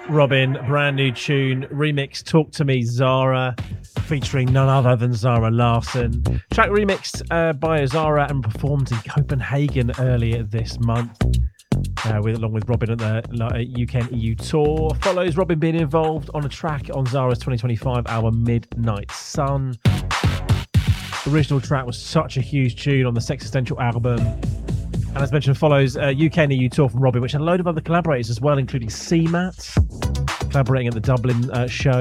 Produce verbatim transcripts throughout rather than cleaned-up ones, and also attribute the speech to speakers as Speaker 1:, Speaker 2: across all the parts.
Speaker 1: Robin, brand new tune, remix Talk to Me Zara, featuring none other than Zara Larsson. Track remixed uh, by Zara and performed in Copenhagen earlier this month. Uh, with, along with Robin at the uh, U K and E U tour. Follows Robin being involved on a track on Zara's twenty twenty-five album Midnight Sun. The original track was such a huge tune on the Sex Essential album. And as mentioned, follows uh, U K and E U tour from Robin, which had a load of other collaborators as well, including C MAT, collaborating at the Dublin uh, show.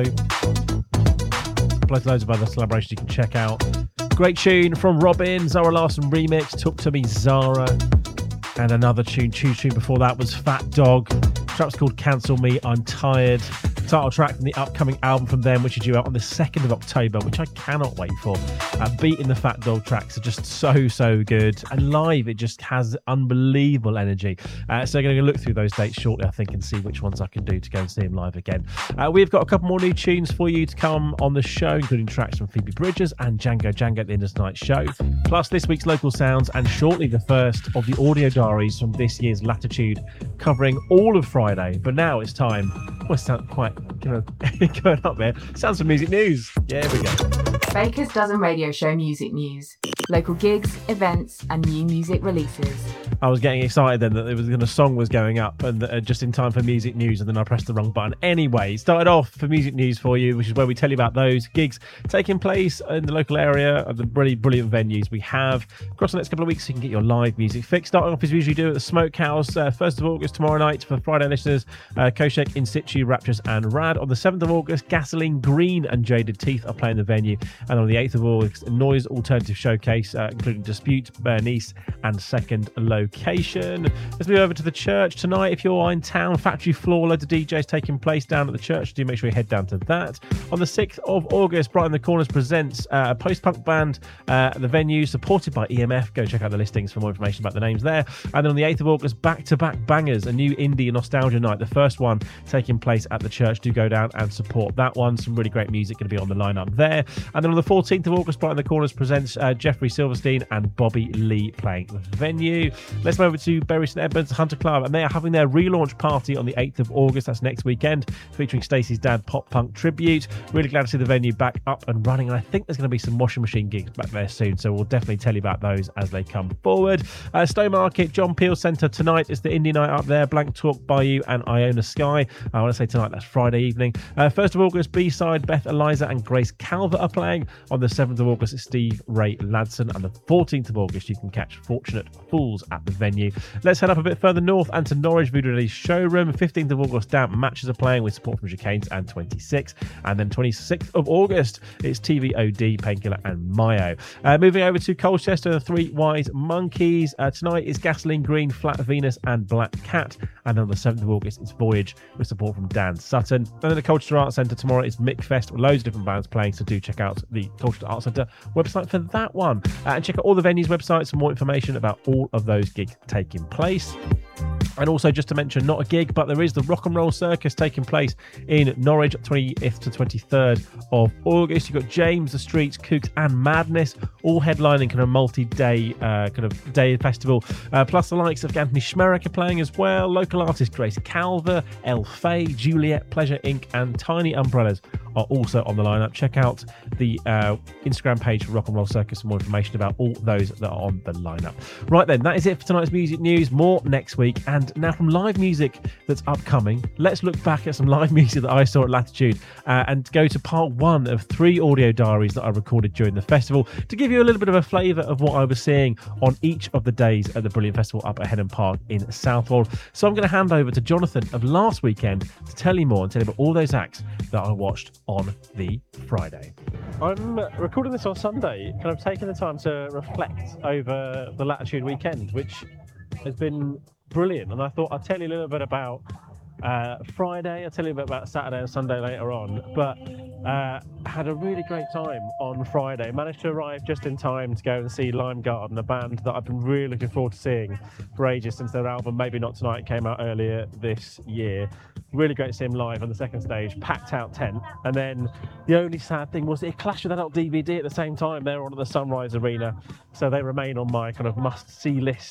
Speaker 1: Plus loads of other collaborations you can check out. Great tune from Robin, Zara Larsson remix, Talk to Me Zara. And another tune, tune tune before that was Fat Dog. The track was called Cancel Me, I'm Tired. Title track from the upcoming album from them, which is due out on the second of October, which I cannot wait for. Uh, Beat in the Fat Dog tracks are just so, so good. And live, it just has unbelievable energy. Uh, so I'm going to look through those dates shortly, I think, and see which ones I can do to go and see him live again. Uh, we've got a couple more new tunes for you to come on the show, including tracks from Phoebe Bridgers and Django Django at the end of tonight's show. Plus this week's local sounds, and shortly the first of the audio diaries from this year's Latitude, covering all of Friday. But now it's time. Well, it sounds quite you know, going up there. Sounds some music news. Yeah, here we go.
Speaker 2: Baker's Dozen Radio Show music news. Local gigs, events, and new music releases.
Speaker 1: I was getting excited then that it was the song was going up, and uh, just in time for music news, and then I pressed the wrong button. Anyway, started off for music news for you, which is where we tell you about those gigs taking place in the local area of the really brilliant venues we have across the next couple of weeks, so you can get your live music fix. Starting off as we usually do at the Smokehouse, uh, first of August tomorrow night for Friday listeners. Uh, Koshek, In Situ, Raptures, and Rad. On the seventh of August, Gasoline Green and Jaded Teeth are playing the venue, and on the eighth of August, Noise Alternative Showcase, uh, including Dispute, Bernice, and Second Location. Let's move over to the church tonight. If you're in town, Factory Floor, loads of D Js taking place down at the church. Do make sure you head down to that. On the sixth of August, Brighton the Corners presents uh, a post-punk band uh, at the venue, supported by E M F. Go check out the listings for more information about the names there. And then on the eighth of August, back-to-back bangers, a new indie nostalgia night. The first one taking place at the church. Do go down and support that one. Some really great music going to be on the lineup there. And then on the fourteenth of August, Brighton the Corners presents uh, Jeffrey Silverstein and Bobby Lee playing the venue. Let's move over to Bury St Edmunds Hunter Club, and they are having their relaunch party on the eighth of August. That's next weekend, featuring Stacey's Dad Pop Punk Tribute. Really glad to see the venue back up and running, and I think there's going to be some washing machine gigs back there soon, so we'll definitely tell you about those as they come forward. Uh, Stowmarket John Peel Centre tonight is the indie night up there. Blank Talk, Bayou and Iona Sky. I want to say tonight, that's Friday evening. Uh, first of August, B-side, Beth Eliza and Grace Calvert are playing. On the seventh of August, it's Steve Ray Ladson, and the fourteenth of August you can catch Fortunate Fools at the venue. Let's head up a bit further north and to Norwich Voodoo Release Showroom. fifteenth of August, Damp Matches are playing with support from Chicanes and twenty-six. And then twenty-sixth of August, it's T V O D, Painkiller and Mayo. Uh, moving over to Colchester, the Three Wise Monkeys. Uh, tonight is Gasoline Green, Flat Venus and Black Cat. And on the seventh of August, it's Voyage with support from Dan Sutton. And then the Colchester Arts Centre tomorrow is Mick Fest, with loads of different bands playing, so do check out the Colchester Arts Centre website for that one. Uh, and check out all the venues' websites for more information about all of those gigs taking place. And also, just to mention, not a gig, but there is the Rock and Roll Circus taking place in Norwich, twentieth to twenty-third of August. You've got James, The Streets, Kooks, and Madness, all headlining kind of multi-day uh, kind of day festival. Uh, plus the likes of Anthony Schmerich are playing as well. Local artist Grace Calver, El Fay, Juliet, Pleasure Incorporated, and Tiny Umbrellas are also on the lineup. Check out the uh, Instagram page for Rock and Roll Circus for more information about all those that are on the lineup. Right then, that is it for tonight's music news. More next week. And now from live music that's upcoming, let's look back at some live music that I saw at Latitude uh, and go to part one of three audio diaries that I recorded during the festival to give you a little bit of a flavour of what I was seeing on each of the days at the Brilliant Festival up at Headham Park in Southwold. So I'm going to hand over to Jonathan of last weekend to tell you more and tell you about all those acts that I watched on the Friday. I'm recording this on Sunday, kind of taking the time to reflect over the Latitude weekend, which has been brilliant. And I thought I'd tell you a little bit about uh, Friday, I'll tell you a bit about Saturday and Sunday later on, but uh, had a really great time on Friday. Managed to arrive just in time to go and see Lime Garden, a band that I've been really looking forward to seeing for ages since their album Maybe Not Tonight came out earlier this year. Really great to see him live on the second stage, packed out tent. And then the only sad thing was it clashed with adult D V D at the same time. They're on at the Sunrise Arena, so they remain on my kind of must-see list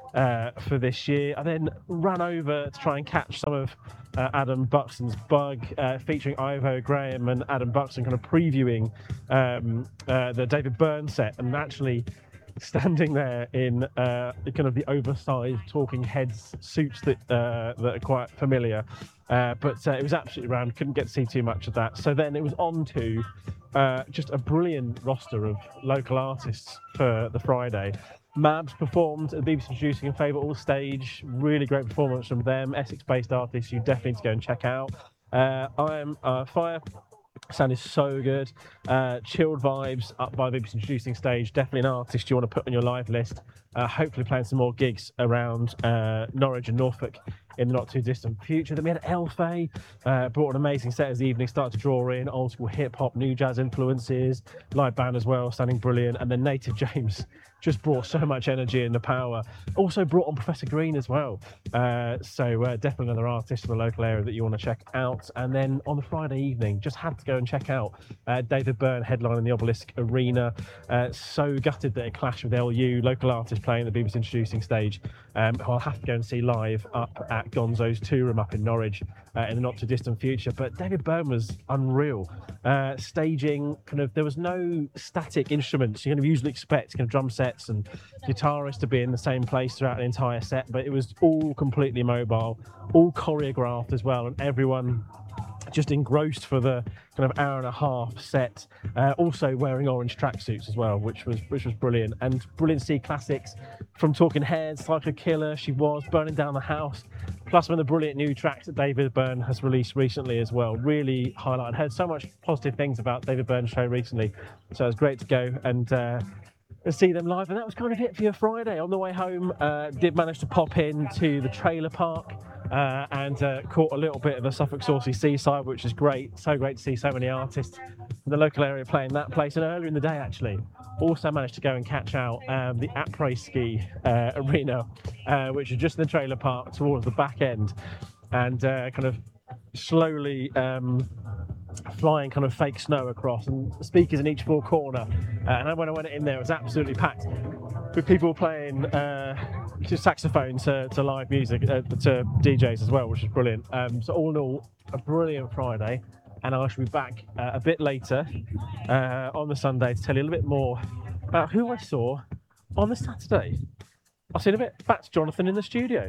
Speaker 1: uh, for this year. I then ran over to try and catch some of uh, Adam Buxton's Bug, uh, featuring Ivo Graham and Adam Buxton kind of previewing um, uh, the David Byrne set, and actually standing there in uh, kind of the oversized Talking Heads suits that uh, that are quite familiar. Uh, but uh, it was absolutely round, couldn't get to see too much of that. So then it was on to uh, just a brilliant roster of local artists for the Friday. Mabs performed at the B B C Introducing and Favourite All Stage. Really great performance from them. Essex-based artists you definitely need to go and check out. Uh, I am uh, Fire. Sound is so good. Uh, chilled vibes up by the B B C Introducing Stage. Definitely an artist you want to put on your live list. Uh, hopefully playing some more gigs around uh, Norwich and Norfolk in the not too distant future. Then we had Elfay, uh, brought an amazing set as the evening started to draw in old school hip hop, new jazz influences, live band as well, sounding brilliant. And then Native James just brought so much energy and the power. Also brought on Professor Green as well. Uh, so uh, definitely another artist in the local area that you want to check out. And then on the Friday evening, just had to go and check out uh, David Byrne headlining the Obelisk Arena. Uh, so gutted that it clashed with L U, local artist playing the B B C Introducing Stage, um, who I'll have to go and see live up at Gonzo's Two Room up in Norwich uh, in the not too distant future. But David Byrne was unreal. Uh, staging, kind of, there was no static instruments you kind of usually expect, kind of drum sets and guitarists to be in the same place throughout the entire set, but it was all completely mobile, all choreographed as well, and everyone just engrossed for the kind of hour and a half set. Uh, also wearing orange tracksuits as well, which was which was brilliant. And brilliant to see classics from Talking Heads, like a Killer, She Was, Burning Down the House, plus some of the brilliant new tracks that David Byrne has released recently as well. Really highlighted. Heard so much positive things about David Byrne's show recently, so it was great to go and uh, see them live. And that was kind of it for your Friday. On the way home, uh, did manage to pop in to the trailer park uh, and uh, caught a little bit of the Suffolk Saucy Seaside, which is great. So great to see so many artists from the local area playing that place. And earlier in the day, actually, also managed to go and catch out um, the Après Ski uh, Arena, uh, which is just in the trailer park towards the back end, and uh, kind of slowly um, flying kind of fake snow across, and speakers in each four corner. Uh, and when I went in there, it was absolutely packed with people playing uh, just saxophone to, to live music, uh, to D Js as well, which is brilliant. Um, so all in all, a brilliant Friday, and I shall be back uh, a bit later uh, on the Sunday to tell you a little bit more about who I saw on the Saturday. I'll see you in a bit. Back to Jonathan in the studio.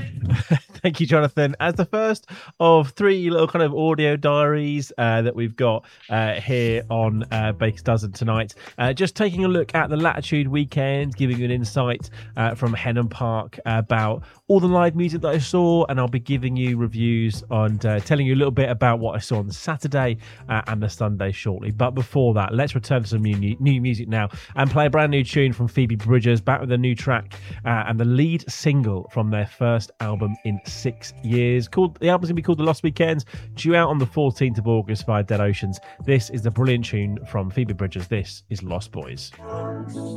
Speaker 3: Thank you, Jonathan. As the first of three little kind of audio diaries uh, that we've got uh, here on uh, Baker's Dozen tonight, uh, just taking a look at the Latitude weekend, giving you an insight uh, from Henham Park about all the live music that I saw, and I'll be giving you reviews and uh, telling you a little bit about what I saw on the Saturday uh, and the Sunday shortly. But before that, let's return to some new, new music now and play a brand new tune from Phoebe Bridgers, back with a new track uh, and the lead single from their first album in six years. Called the album's gonna be called The Lost Weekends, due out on the fourteenth of August via Dead Oceans. This is the brilliant tune from Phoebe Bridgers. This is Lost Boys.